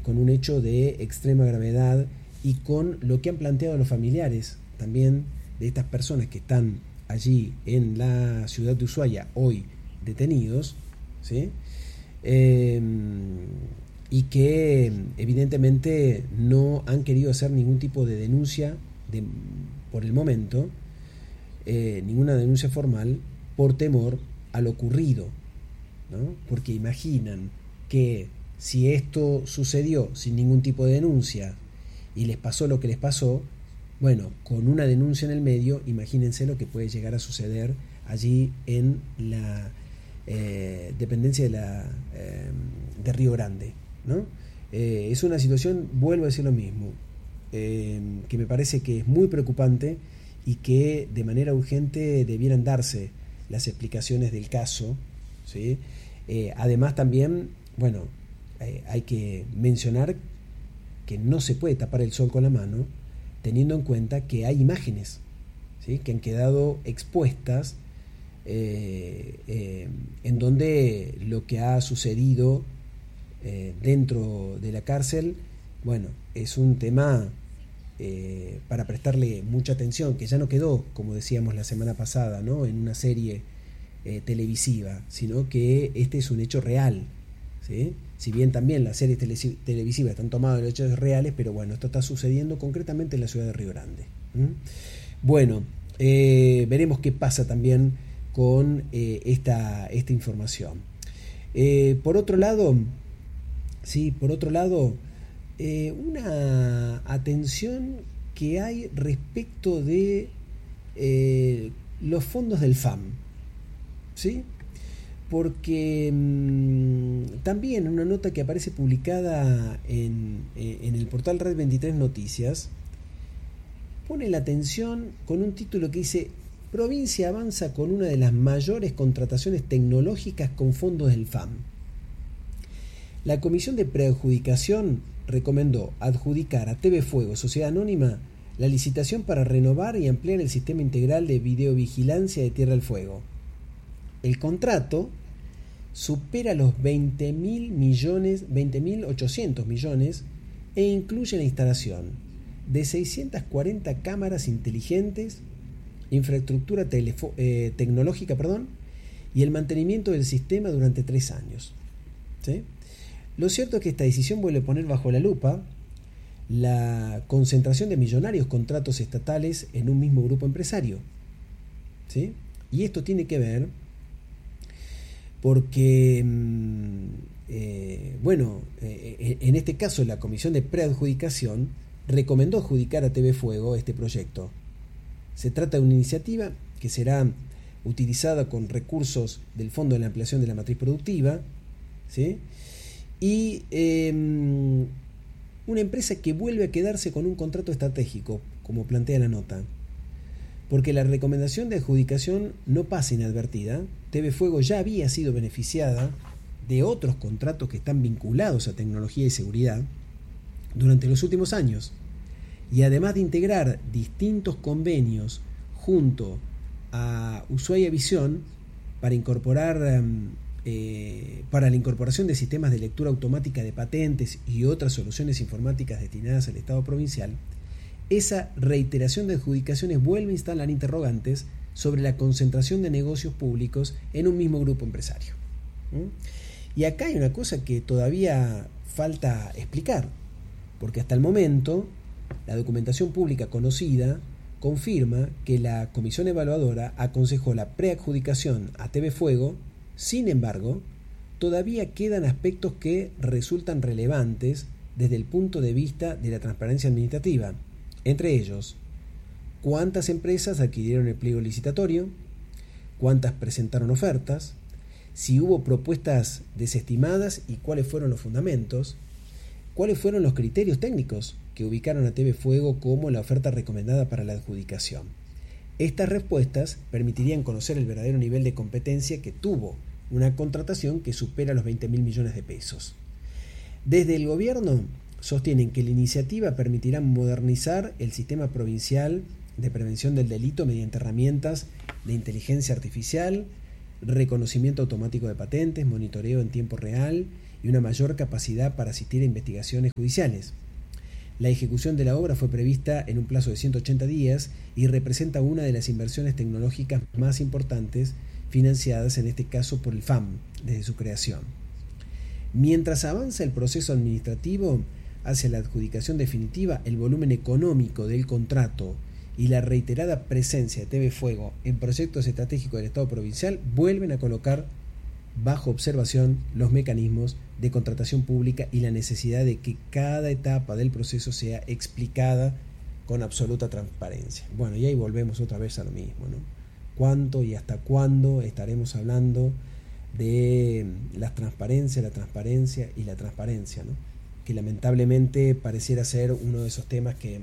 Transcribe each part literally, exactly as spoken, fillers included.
con un hecho de extrema gravedad y con lo que han planteado los familiares también de estas personas que están allí en la ciudad de Ushuaia hoy detenidos, ¿sí? Eh, y que evidentemente no han querido hacer ningún tipo de denuncia de, por el momento, eh, ninguna denuncia formal por temor a lo ocurrido, ¿no? Porque imaginan que si esto sucedió sin ningún tipo de denuncia y les pasó lo que les pasó, bueno, con una denuncia en el medio, imagínense lo que puede llegar a suceder allí en la eh, dependencia de, la, eh, de Río Grande, ¿no? Eh, es una situación, vuelvo a decir lo mismo, eh, que me parece que es muy preocupante y que de manera urgente debieran darse las explicaciones del caso, ¿sí? Eh, además también, bueno, eh, hay que mencionar que no se puede tapar el sol con la mano, teniendo en cuenta que hay imágenes, ¿sí? Que han quedado expuestas eh, eh, en donde lo que ha sucedido eh, dentro de la cárcel, bueno, es un tema eh, para prestarle mucha atención, que ya no quedó, como decíamos la semana pasada, ¿no?, en una serie eh, televisiva, sino que este es un hecho real, ¿sí? Si bien también las series tele- televisivas están tomadas de hechos reales, pero bueno, esto está sucediendo concretamente en la ciudad de Río Grande. ¿Mm? Bueno, eh, veremos qué pasa también con eh, esta, esta información. Eh, por otro lado, sí, por otro lado, eh, una atención que hay respecto de eh, los fondos del F A M, ¿sí? Porque mmm, también una nota que aparece publicada en, en el portal Red veintitrés Noticias pone la atención con un título que dice: provincia avanza con una de las mayores contrataciones tecnológicas con fondos del F A M. La Comisión de Preadjudicación recomendó adjudicar a T V Fuego, Sociedad Anónima, la licitación para renovar y ampliar el sistema integral de videovigilancia de Tierra del Fuego. El contrato supera los veinte mil millones, veinte mil ochocientos millones, e incluye la instalación de seiscientas cuarenta cámaras inteligentes, infraestructura telefo- eh, tecnológica, perdón, y el mantenimiento del sistema durante tres años. ¿Sí? Lo cierto es que esta decisión vuelve a poner bajo la lupa la concentración de millonarios contratos estatales en un mismo grupo empresario. ¿Sí? Y esto tiene que ver porque, eh, bueno, eh, en este caso la Comisión de Preadjudicación recomendó adjudicar a T V Fuego este proyecto. Se trata de una iniciativa que será utilizada con recursos del Fondo de la Ampliación de la Matriz Productiva, ¿sí? Y eh, una empresa que vuelve a quedarse con un contrato estratégico, como plantea la nota, porque la recomendación de adjudicación no pasa inadvertida. T V Fuego ya había sido beneficiada de otros contratos que están vinculados a tecnología y seguridad durante los últimos años, y además de integrar distintos convenios junto a Ushuaia Visión para incorporar eh, para la incorporación de sistemas de lectura automática de patentes y otras soluciones informáticas destinadas al Estado provincial, esa reiteración de adjudicaciones vuelve a instalar interrogantes sobre la concentración de negocios públicos en un mismo grupo empresario. ¿Mm? Y acá hay una cosa que todavía falta explicar, porque hasta el momento la documentación pública conocida confirma que la comisión evaluadora aconsejó la preadjudicación a T V Fuego. Sin embargo, todavía quedan aspectos que resultan relevantes desde el punto de vista de la transparencia administrativa. Entre ellos, cuántas empresas adquirieron el pliego licitatorio, cuántas presentaron ofertas, si hubo propuestas desestimadas y cuáles fueron los fundamentos, cuáles fueron los criterios técnicos que ubicaron a T V Fuego como la oferta recomendada para la adjudicación. Estas respuestas permitirían conocer el verdadero nivel de competencia que tuvo una contratación que supera los veinte mil millones de pesos. Desde el gobierno sostienen que la iniciativa permitirá modernizar el sistema provincial de prevención del delito mediante herramientas de inteligencia artificial, reconocimiento automático de patentes, monitoreo en tiempo real y una mayor capacidad para asistir a investigaciones judiciales. La ejecución de la obra fue prevista en un plazo de ciento ochenta días y representa una de las inversiones tecnológicas más importantes financiadas en este caso por el F A M desde su creación. Mientras avanza el proceso administrativo hacia la adjudicación definitiva, el volumen económico del contrato y la reiterada presencia de T V Fuego en proyectos estratégicos del Estado provincial vuelven a colocar bajo observación los mecanismos de contratación pública y la necesidad de que cada etapa del proceso sea explicada con absoluta transparencia. Bueno, y ahí volvemos otra vez a lo mismo, ¿no? ¿Cuánto y hasta cuándo estaremos hablando de la transparencia, la transparencia y la transparencia, ¿no? Que lamentablemente pareciera ser uno de esos temas que,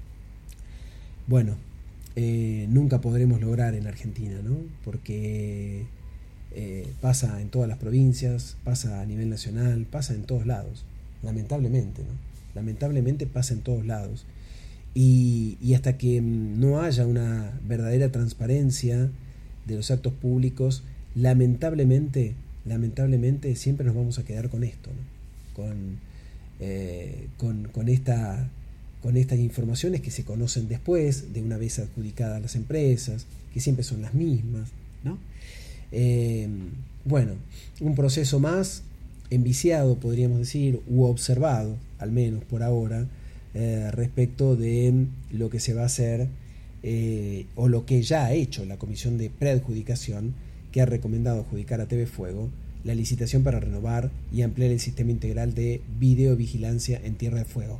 bueno, eh, nunca podremos lograr en Argentina, ¿no? Porque eh, pasa en todas las provincias, pasa a nivel nacional, pasa en todos lados, lamentablemente, ¿no? Lamentablemente pasa en todos lados. Y, y hasta que no haya una verdadera transparencia de los actos públicos, lamentablemente, lamentablemente siempre nos vamos a quedar con esto, ¿no? Con, eh, con, con, esta, con estas informaciones que se conocen después, de una vez adjudicadas a las empresas, que siempre son las mismas, ¿no? Eh, bueno, un proceso más enviciado, podríamos decir, u observado, al menos por ahora, eh, respecto de lo que se va a hacer eh, o lo que ya ha hecho la Comisión de Preadjudicación, que ha recomendado adjudicar a T V Fuego la licitación para renovar y ampliar el sistema integral de videovigilancia en Tierra de Fuego.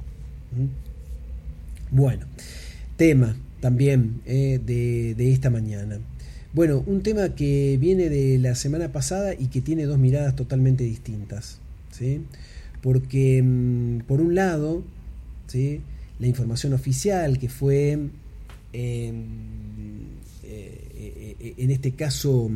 ¿Mm? Bueno, tema también eh, de, de esta mañana. Bueno, un tema que viene de la semana pasada y que tiene dos miradas totalmente distintas, ¿sí? Porque, por un lado, ¿sí?, la información oficial que fue, eh, eh, en este caso,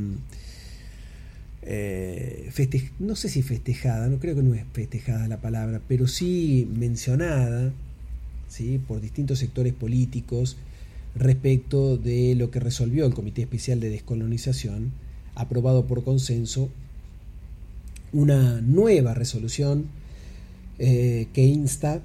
eh, feste- no sé si festejada, no creo que no es festejada la palabra, pero sí mencionada, ¿sí?, por distintos sectores políticos, respecto de lo que resolvió el Comité Especial de Descolonización, aprobado por consenso una nueva resolución eh, que insta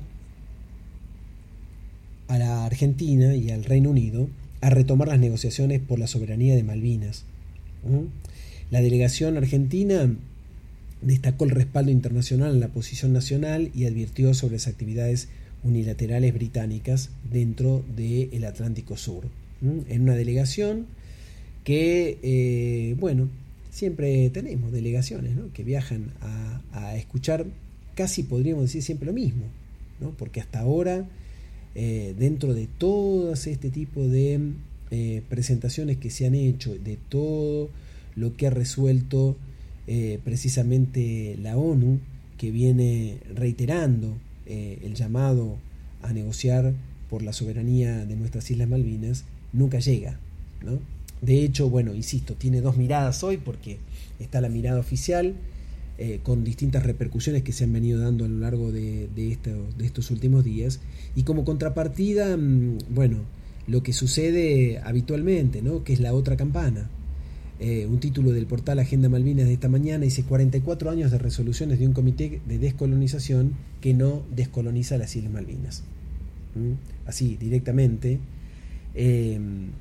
a la Argentina y al Reino Unido a retomar las negociaciones por la soberanía de Malvinas. ¿Mm? La delegación argentina destacó el respaldo internacional en la posición nacional y advirtió sobre las actividades unilaterales británicas dentro del Atlántico Sur, ¿Mm? en una delegación que, eh, bueno, siempre tenemos delegaciones, ¿no?, que viajan a, a escuchar, casi podríamos decir siempre lo mismo, ¿no?, porque hasta ahora, eh, dentro de todas este tipo de eh, presentaciones que se han hecho, de todo lo que ha resuelto eh, precisamente la ONU, que viene reiterando Eh, el llamado a negociar por la soberanía de nuestras Islas Malvinas, nunca llega, ¿no? De hecho, bueno, insisto, tiene dos miradas hoy, porque está la mirada oficial eh, con distintas repercusiones que se han venido dando a lo largo de, de, esto, de estos últimos días, y como contrapartida, mmm, bueno, lo que sucede habitualmente, ¿no?, que es la otra campana. Eh, un título del portal Agenda Malvinas de esta mañana dice: cuarenta y cuatro años de resoluciones de un comité de descolonización que no descoloniza las Islas Malvinas. ¿Mm? Así, directamente, eh,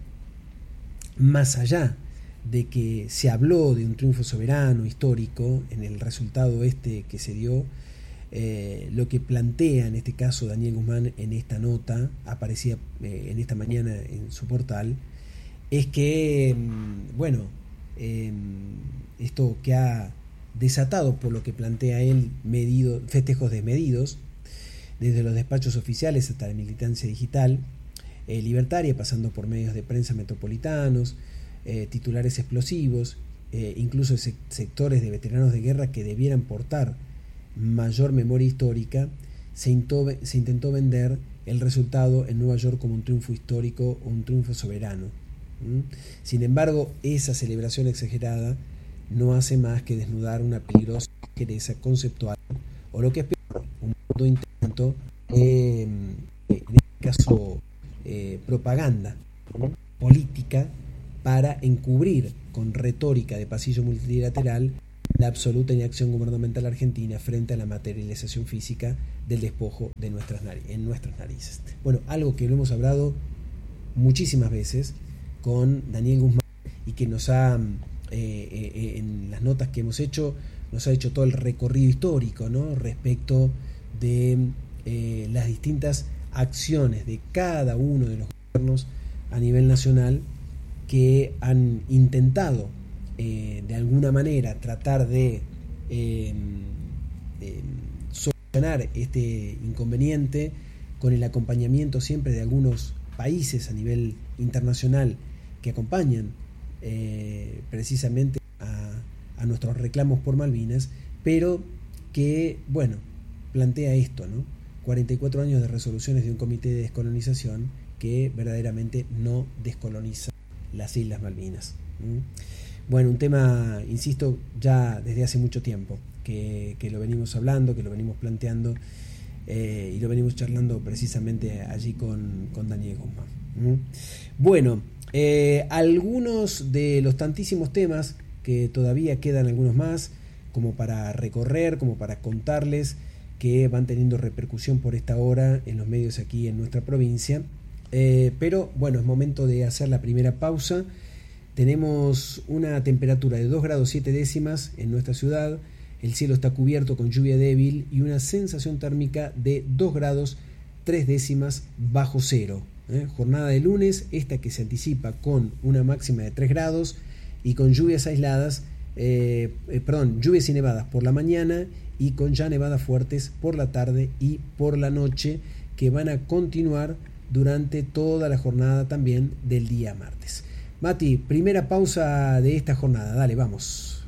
más allá de que se habló de un triunfo soberano histórico en el resultado este que se dio, eh, lo que plantea en este caso Daniel Guzmán en esta nota, aparecía eh, en esta mañana en su portal, es que, bueno, eh, esto que ha desatado, por lo que plantea él, medido, festejos desmedidos, desde los despachos oficiales hasta la militancia digital eh, libertaria, pasando por medios de prensa metropolitanos, eh, titulares explosivos, eh, incluso se- sectores de veteranos de guerra que debieran portar mayor memoria histórica, se, intó, se intentó vender el resultado en Nueva York como un triunfo histórico o un triunfo soberano. Sin embargo, esa celebración exagerada no hace más que desnudar una peligrosa ligereza conceptual, o lo que es peor, un mundo intento, eh, en este caso, eh, propaganda, ¿no?, política, para encubrir con retórica de pasillo multilateral la absoluta inacción gubernamental argentina frente a la materialización física del despojo de nuestras narices, en nuestras narices. Bueno, algo que lo hemos hablado muchísimas veces con Daniel Guzmán y que nos ha, eh, eh, en las notas que hemos hecho, nos ha hecho todo el recorrido histórico, ¿no?, respecto de eh, las distintas acciones de cada uno de los gobiernos a nivel nacional que han intentado eh, de alguna manera tratar de eh, eh, solucionar este inconveniente con el acompañamiento siempre de algunos países a nivel internacional que acompañan eh, precisamente a, a nuestros reclamos por Malvinas, pero que, bueno, plantea esto, ¿no? cuarenta y cuatro años de resoluciones de un comité de descolonización que verdaderamente no descoloniza las Islas Malvinas. ¿Mm? Bueno, un tema, insisto, ya desde hace mucho tiempo, que, que lo venimos hablando, que lo venimos planteando eh, y lo venimos charlando precisamente allí con, con Daniel Guzmán. ¿Mm? Bueno, eh, algunos de los tantísimos temas, que todavía quedan algunos más, como para recorrer, como para contarles, que van teniendo repercusión por esta hora en los medios aquí en nuestra provincia. Eh, pero bueno, es momento de hacer la primera pausa. Tenemos una temperatura de dos grados siete décimas en nuestra ciudad, el cielo está cubierto con lluvia débil y una sensación térmica de dos grados tres décimas bajo cero. ¿eh? Jornada de lunes, esta que se anticipa con una máxima de tres grados y con lluvias aisladas, eh, eh, perdón, lluvias y nevadas por la mañana y con ya nevadas fuertes por la tarde y por la noche, que van a continuar durante toda la jornada también del día martes. Mati, primera pausa de esta jornada, dale, vamos.